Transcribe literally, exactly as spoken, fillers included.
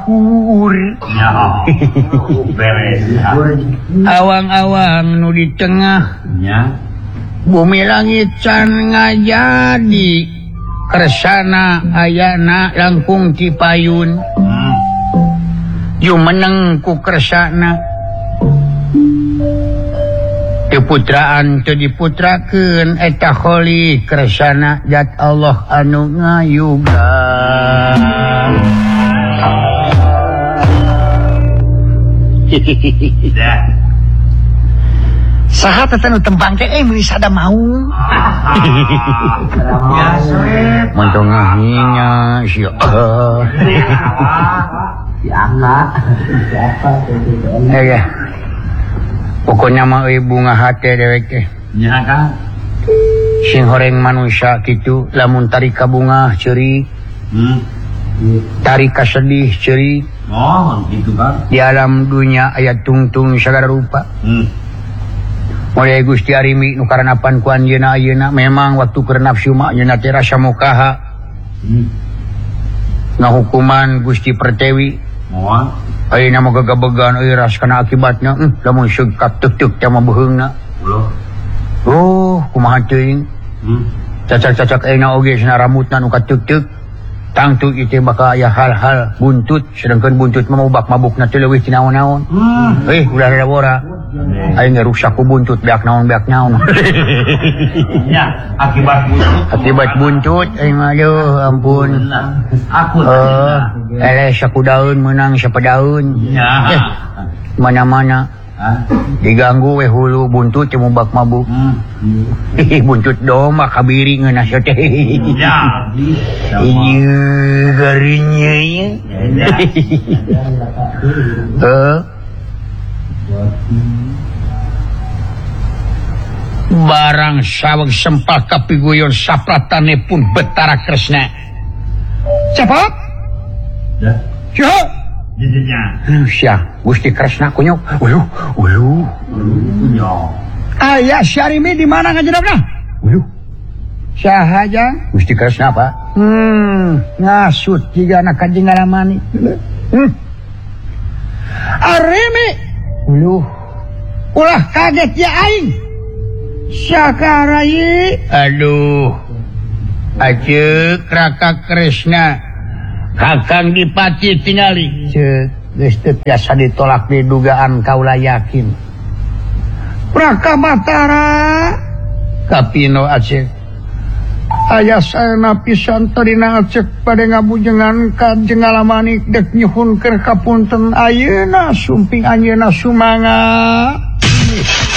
luhur awang-awang nu di tengahnya bumi langit can ngajadi kersana ayana langkung Cipayun hmm. yu meneng ku kersana diputraan teu diputrakeun eta kholi kersana zat Allah anu ngayuga saha teh nu tembang teh eh meuli sada mau montong ngahinya sia siapa eh ya pokoknya mah euy bunga hate dewek teh nya kan sing horeng manusia kitu lamun tarika bunga ceurik hmm. tarika sedih ceurik oh gitu kan di alam dunia aya tungtung sagala rupa hmm. mulai Gusti Arimi nu karanapan ku anjeunna ayeuna memang waktu keur nafsu mah anjeunna teh rasa mokaha hmm. ngahukuman Gusti Pertewi moal ayeuna mah gagabegan euy ras kana akibatna hm lamun seug kateuk-teuk teh mah beheungna oh kumaha teuing hmm. cacak-cacak ayeuna oge cenah rambutna nu kateuk-teuk tangtu ieu teh bakal aya hal-hal buntut sedangkeun buntut mah mubak mabukna teh leuwih ti naon-naon hmm. eh ulah labora aing rusak ku buntut beak naon beak naon nya akibat buntut akibat buntut aing mah aduh ampun aku eh eleh saku daun menang sapedaun eh mana-mana diganggu we hulu buntut teh mubak mabuk hmm. buntut domba kabiri ngeunah teh ya ieu garinya ya eh barang saweg sempal kapiguyon sapratane pun Betara Kresna cepet ya cepet jadinya sia Gusti Kresna kunyuk ulu ulu kunyuk aya Syarimi di mana ngajedogna ulu sahaja Gusti Kresna apa hmm ngasut jiga anak kanjeng ngalamani hmm Arimi ulu ulah kaget ya aing sakarai aduh ajeuk Raka Kresna kakang dipati tingali ceuk geus teu tiasa ditolak di dugaan kaula yakin Raka Batara kapino aceh aya saena pisan tarina aceh bade ngabujengan ka jengalamani dek nyuhun keur kapunten ayeuna sumping anjeunna sumangga